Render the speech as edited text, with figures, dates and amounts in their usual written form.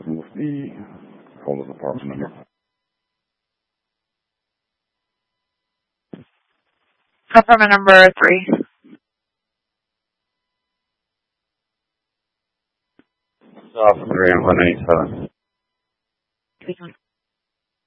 with the Coldest apartment number. Apartment number 3. South 3 and 187.